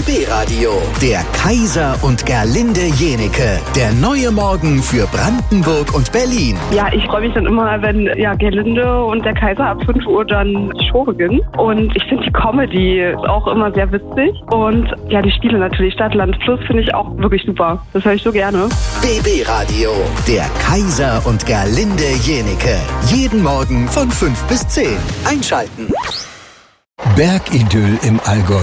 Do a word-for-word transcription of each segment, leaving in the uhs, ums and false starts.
B B-Radio, der Kaiser und Gerlinde Jenecke. Der neue Morgen für Brandenburg und Berlin. Ja, ich freue mich dann immer, wenn ja, Gerlinde und der Kaiser ab fünf Uhr dann die Show beginnen. Und ich finde die Comedy auch immer sehr witzig. Und ja, die Spiele natürlich, Stadt, Land, Plus, finde ich auch wirklich super. Das höre ich so gerne. B B-Radio, der Kaiser und Gerlinde Jenecke. Jeden Morgen von fünf bis zehn. Einschalten. Bergidyll im Allgäu.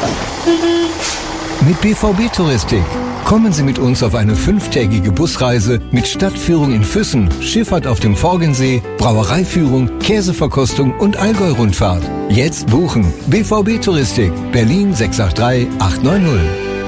Mit B V B-Touristik. Kommen Sie mit uns auf eine fünftägige Busreise mit Stadtführung in Füssen, Schifffahrt auf dem Forgensee, Brauereiführung, Käseverkostung und Allgäu-Rundfahrt. Jetzt buchen. B V B-Touristik. Berlin sechs acht drei acht neun null.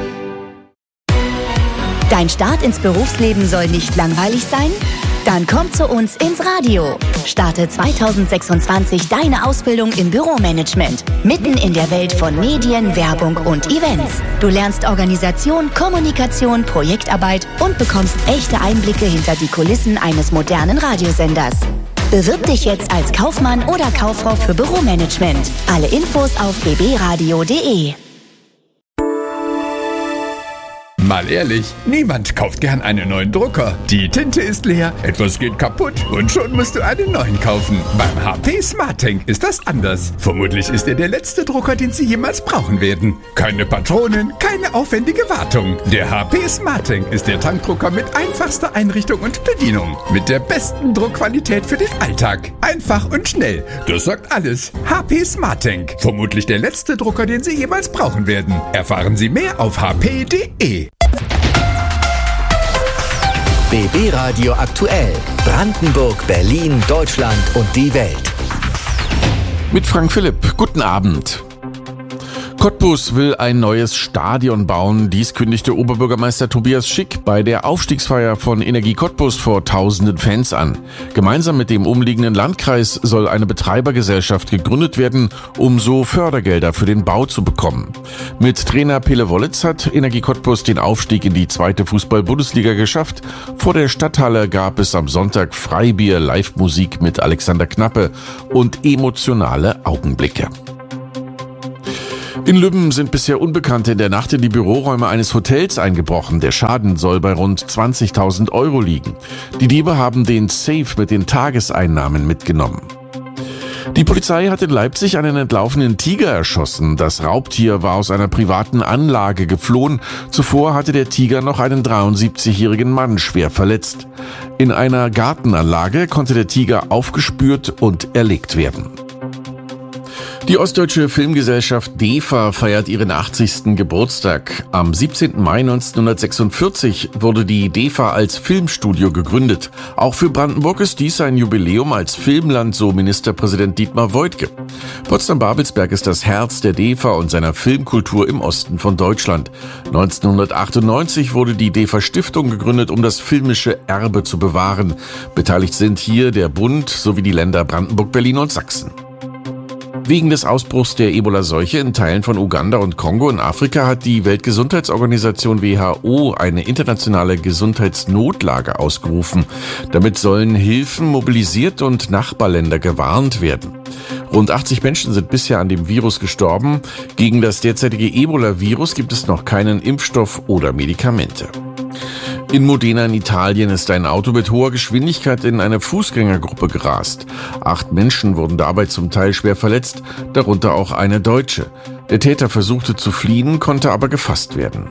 Dein Start ins Berufsleben soll nicht langweilig sein? Dann komm zu uns ins Radio. Starte zwanzig sechsundzwanzig deine Ausbildung im Büromanagement. Mitten in der Welt von Medien, Werbung und Events. Du lernst Organisation, Kommunikation, Projektarbeit und bekommst echte Einblicke hinter die Kulissen eines modernen Radiosenders. Bewirb dich jetzt als Kaufmann oder Kauffrau für Büromanagement. Alle Infos auf b b radio punkt d e. Mal ehrlich, niemand kauft gern einen neuen Drucker. Die Tinte ist leer, etwas geht kaputt und schon musst du einen neuen kaufen. Beim H P SmartTank ist das anders. Vermutlich ist er der letzte Drucker, den Sie jemals brauchen werden. Keine Patronen, keine aufwendige Wartung. Der H P SmartTank ist der Tankdrucker mit einfachster Einrichtung und Bedienung. Mit der besten Druckqualität für den Alltag. Einfach und schnell. Das sagt alles. H P SmartTank. Vermutlich der letzte Drucker, den Sie jemals brauchen werden. Erfahren Sie mehr auf h p punkt d e. B B-Radio aktuell. Brandenburg, Berlin, Deutschland und die Welt. Mit Frank Philipp. Guten Abend. Cottbus will ein neues Stadion bauen. Dies kündigte Oberbürgermeister Tobias Schick bei der Aufstiegsfeier von Energie Cottbus vor tausenden Fans an. Gemeinsam mit dem umliegenden Landkreis soll eine Betreibergesellschaft gegründet werden, um so Fördergelder für den Bau zu bekommen. Mit Trainer Pele Wollitz hat Energie Cottbus den Aufstieg in die zweite Fußball-Bundesliga geschafft. Vor der Stadthalle gab es am Sonntag Freibier, Live-Musik mit Alexander Knappe und emotionale Augenblicke. In Lübben sind bisher Unbekannte in der Nacht in die Büroräume eines Hotels eingebrochen. Der Schaden soll bei rund zwanzigtausend Euro liegen. Die Diebe haben den Safe mit den Tageseinnahmen mitgenommen. Die Polizei hat in Leipzig einen entlaufenen Tiger erschossen. Das Raubtier war aus einer privaten Anlage geflohen. Zuvor hatte der Tiger noch einen dreiundsiebzigjährigen Mann schwer verletzt. In einer Gartenanlage konnte der Tiger aufgespürt und erlegt werden. Die Ostdeutsche Filmgesellschaft D E F A feiert ihren achtzigsten Geburtstag. Am siebzehnten Mai neunzehnhundertsechsundvierzig wurde die D E F A als Filmstudio gegründet. Auch für Brandenburg ist dies ein Jubiläum als Filmland, so Ministerpräsident Dietmar Woidke. Potsdam-Babelsberg ist das Herz der D E F A und seiner Filmkultur im Osten von Deutschland. neunzehnhundertachtundneunzig wurde die D E F A-Stiftung gegründet, um das filmische Erbe zu bewahren. Beteiligt sind hier der Bund sowie die Länder Brandenburg, Berlin und Sachsen. Wegen des Ausbruchs der Ebola-Seuche in Teilen von Uganda und Kongo in Afrika hat die Weltgesundheitsorganisation W H O eine internationale Gesundheitsnotlage ausgerufen. Damit sollen Hilfen mobilisiert und Nachbarländer gewarnt werden. Rund achtzig Menschen sind bisher an dem Virus gestorben. Gegen das derzeitige Ebola-Virus gibt es noch keinen Impfstoff oder Medikamente. In Modena in Italien ist ein Auto mit hoher Geschwindigkeit in eine Fußgängergruppe gerast. Acht Menschen wurden dabei zum Teil schwer verletzt, darunter auch eine Deutsche. Der Täter versuchte zu fliehen, konnte aber gefasst werden.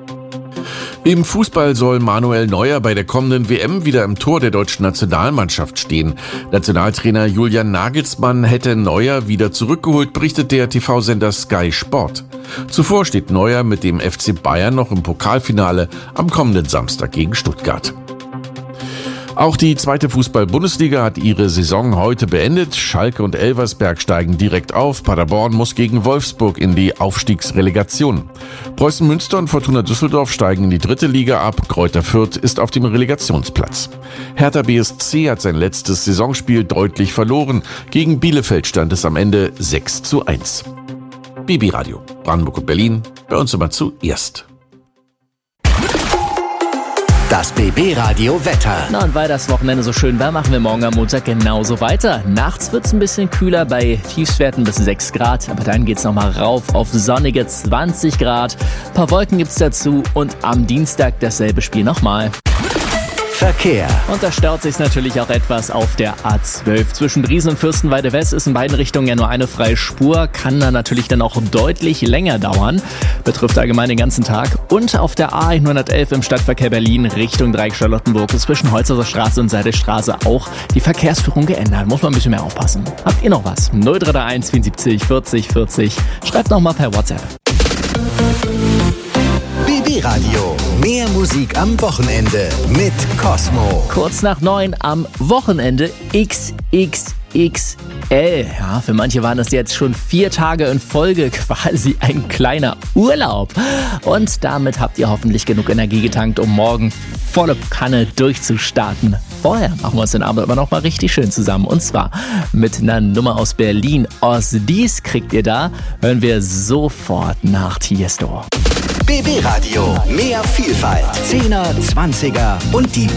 Im Fußball soll Manuel Neuer bei der kommenden W M wieder im Tor der deutschen Nationalmannschaft stehen. Nationaltrainer Julian Nagelsmann hätte Neuer wieder zurückgeholt, berichtet der T V-Sender Sky Sport. Zuvor steht Neuer mit dem F C Bayern noch im Pokalfinale am kommenden Samstag gegen Stuttgart. Auch die zweite Fußball-Bundesliga hat ihre Saison heute beendet. Schalke und Elversberg steigen direkt auf. Paderborn muss gegen Wolfsburg in die Aufstiegsrelegation. Preußen Münster und Fortuna Düsseldorf steigen in die dritte Liga ab. Greuther Fürth ist auf dem Relegationsplatz. Hertha B S C hat sein letztes Saisonspiel deutlich verloren. Gegen Bielefeld stand es am Ende sechs zu eins. B B-Radio, Brandenburg und Berlin, bei uns immer zuerst. Das B B-Radio Wetter. Na und weil das Wochenende so schön war, machen wir morgen am Montag genauso weiter. Nachts wird es ein bisschen kühler bei Tiefstwerten bis sechs Grad, aber dann geht es nochmal rauf auf sonnige zwanzig Grad. Ein paar Wolken gibt es dazu und am Dienstag dasselbe Spiel nochmal. Verkehr. Und da staut sich natürlich auch etwas auf der A zwölf. Zwischen Briesen und Fürstenwalde West ist in beiden Richtungen ja nur eine freie Spur. Kann da natürlich dann auch deutlich länger dauern. Betrifft allgemein den ganzen Tag. Und auf der A hundertelf im Stadtverkehr Berlin Richtung Dreieck Charlottenburg ist zwischen Holzhauser Straße und Seidestraße auch die Verkehrsführung geändert. Muss man ein bisschen mehr aufpassen. Habt ihr noch was? null drei drei eins vierundsiebzig vierzig vierzig. Schreibt noch mal per WhatsApp. B B-Radio. Mehr Musik am Wochenende mit Cosmo. Kurz nach neun am Wochenende X X X L. Ja, für manche waren das jetzt schon vier Tage in Folge quasi ein kleiner Urlaub. Und damit habt ihr hoffentlich genug Energie getankt, um morgen volle Kanne durchzustarten. Vorher machen wir uns den Abend aber noch mal richtig schön zusammen. Und zwar mit einer Nummer aus Berlin. Aus dies kriegt ihr da, hören wir sofort nach Tiesto. B B-Radio. Mehr Vielfalt. Zehner, Zwanziger und die